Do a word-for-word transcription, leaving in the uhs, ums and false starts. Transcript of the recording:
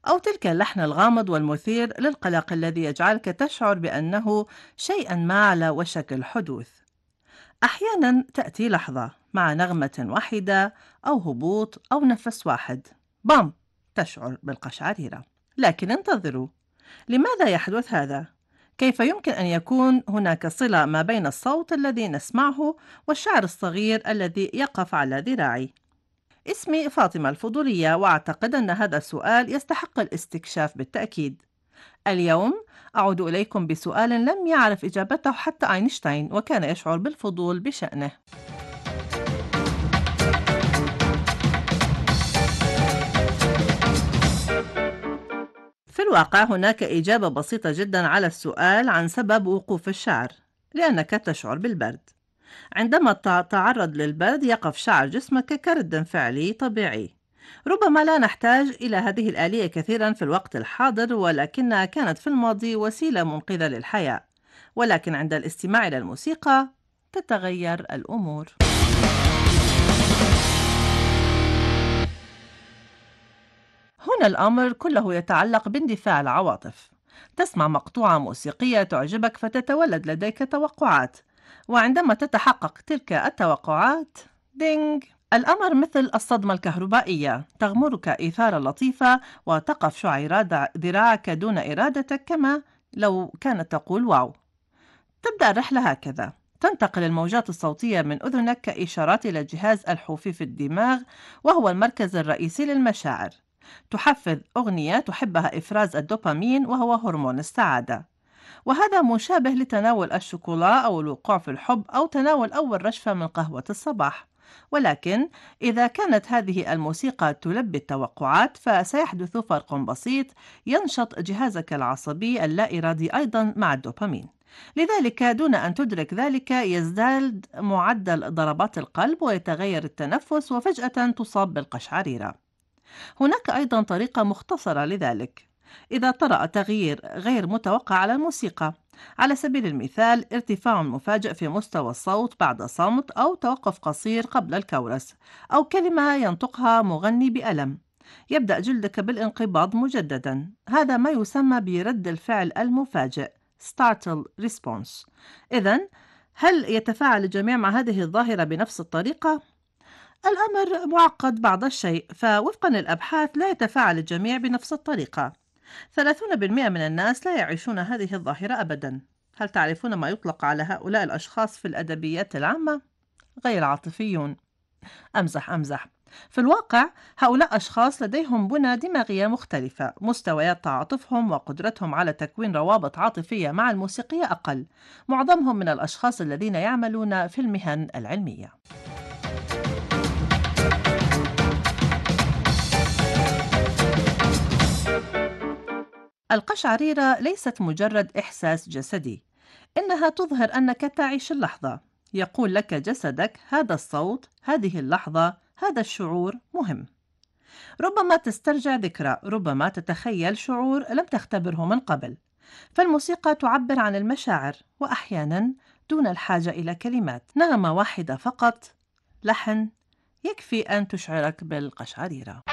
أو تلك اللحن الغامض والمثير للقلق الذي يجعلك تشعر بأنه شيئا ما على وشك الحدوث. أحيانا تأتي لحظة مع نغمة واحدة أو هبوط أو نفس واحد، بام، تشعر بالقشعريرة. لكن انتظروا، لماذا يحدث هذا؟ كيف يمكن أن يكون هناك صلة ما بين الصوت الذي نسمعه والشعر الصغير الذي يقف على ذراعي؟ اسمي فاطمة الفضولية، وأعتقد أن هذا السؤال يستحق الاستكشاف بالتأكيد. اليوم أعود إليكم بسؤال لم يعرف إجابته حتى أينشتاين، وكان يشعر بالفضول بشأنه. في الواقع هناك إجابة بسيطة جدا على السؤال عن سبب وقوف الشعر: لأنك تشعر بالبرد. عندما تتعرض للبرد يقف شعر جسمك كرد فعلي طبيعي. ربما لا نحتاج إلى هذه الآلية كثيرا في الوقت الحاضر، ولكنها كانت في الماضي وسيلة منقذة للحياة. ولكن عند الاستماع إلى الموسيقى تتغير الأمور. هنا الأمر كله يتعلق باندفاع العواطف. تسمع مقطوعة موسيقية تعجبك فتتولد لديك توقعات، وعندما تتحقق تلك التوقعات، دينج، الأمر مثل الصدمة الكهربائية، تغمرك إثارة لطيفة وتقف شعيرات ذراعك دون إرادتك، كما لو كانت تقول واو. تبدأ الرحلة هكذا: تنتقل الموجات الصوتية من أذنك كإشارات إلى الجهاز الحوفي في الدماغ، وهو المركز الرئيسي للمشاعر. تحفز أغنية تحبها إفراز الدوبامين، وهو هرمون السعادة. وهذا مشابه لتناول الشوكولا أو الوقوع في الحب أو تناول أول رشفة من قهوة الصباح. ولكن إذا كانت هذه الموسيقى تلبي التوقعات فسيحدث فرق بسيط: ينشط جهازك العصبي اللا إرادي أيضا مع الدوبامين. لذلك دون أن تدرك ذلك يزداد معدل ضربات القلب ويتغير التنفس، وفجأة تصاب بالقشعريرة. هناك أيضا طريقة مختصرة لذلك: إذا طرأ تغيير غير متوقع على الموسيقى، على سبيل المثال ارتفاع مفاجئ في مستوى الصوت بعد صمت، أو توقف قصير قبل الكورس، أو كلمة ينطقها مغني بألم، يبدأ جلدك بالانقباض مجددا. هذا ما يسمى برد الفعل المفاجئ startle response. إذن، هل يتفاعل الجميع مع هذه الظاهرة بنفس الطريقة؟ الأمر معقد بعض الشيء، فوفقا للأبحاث لا يتفاعل الجميع بنفس الطريقة. ثلاثون بالمئة من الناس لا يعيشون هذه الظاهرة أبدا. هل تعرفون ما يطلق على هؤلاء الأشخاص في الأدبيات العامة؟ غير عاطفيون. أمزح أمزح. في الواقع هؤلاء أشخاص لديهم بنى دماغية مختلفة، مستويات تعاطفهم وقدرتهم على تكوين روابط عاطفية مع الموسيقى أقل. معظمهم من الأشخاص الذين يعملون في المهن العلمية. القشعريرة ليست مجرد إحساس جسدي، إنها تظهر أنك تعيش اللحظة. يقول لك جسدك: هذا الصوت، هذه اللحظة، هذا الشعور مهم. ربما تسترجع ذكرى، ربما تتخيل شعور لم تختبره من قبل. فالموسيقى تعبر عن المشاعر، وأحيانا دون الحاجة إلى كلمات. نغمة واحدة فقط، لحن، يكفي أن تشعرك بالقشعريرة.